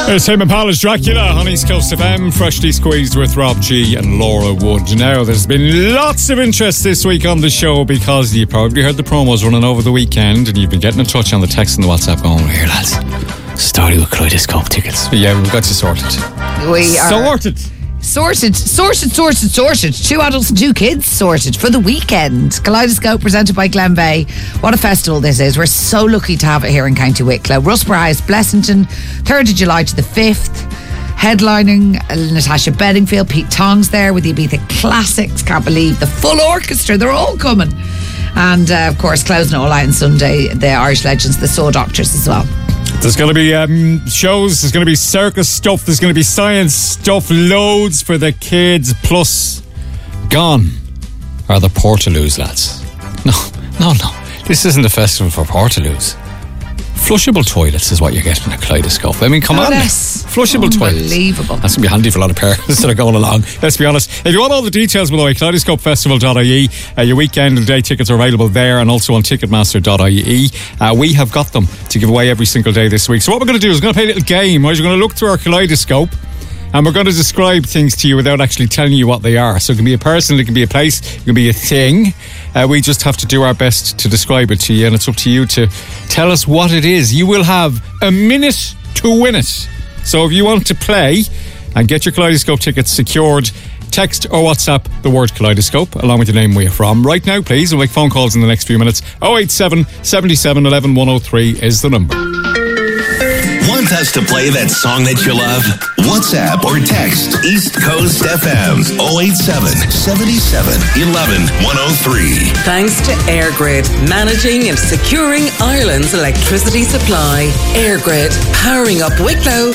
It's Tame Impala's Dracula on East Coast FM, freshly squeezed with Rob G and Laura Wood. Now, there's been lots of interest this week on the show because you probably heard the promos running over the weekend and you've been getting in touch on the text and the WhatsApp going, here lads, story with Kaleidoscope tickets. But yeah, we've got you sorted. We are sorted. Sorted. 2 adults and 2 kids sorted for the weekend. Kaleidoscope presented by Glenveigh. What a festival this is. We're so lucky to have it here in County Wicklow. Rusborough House, Blessington, 3rd of July to the 5th. Headlining Natasha Bedingfield, Pete Tong's there with the Ibiza Classics. Can't believe the full orchestra. They're all coming. And of course, closing it all out on Sunday, the Irish legends, the Saw Doctors as well. There's going to be shows, there's going to be circus stuff, there's going to be science stuff, loads for the kids. Plus, gone are the Portaloos, lads. No. This isn't a festival for Portaloos. Flushable toilets is what you're getting at Kaleidoscope. I mean, come on. Yes. Flushable toilets. Unbelievable. That's going to be handy for a lot of parents that are going along. Let's be honest. If you want all the details, by the way, kaleidoscopefestival.ie. Your weekend and day tickets are available there and also on ticketmaster.ie. We have got them to give away every single day this week. So what we're going to do is we're going to play a little game. We're going to look through our Kaleidoscope and we're going to describe things to you without actually telling you what they are. So it can be a person, it can be a place, it can be a thing. We just have to do our best to describe it to you, and it's up to you to tell us what it is. You will have a minute to win it. So if you want to play and get your Kaleidoscope tickets secured, text or WhatsApp the word Kaleidoscope along with your name, where you're from. Right now, please, we'll make phone calls in the next few minutes. 087 77 11 103 is the number. Want us to play that song that you love? WhatsApp or text East Coast FM 087 77 11 103. Thanks to Airgrid, managing and securing Ireland's electricity supply. Airgrid, powering up Wicklow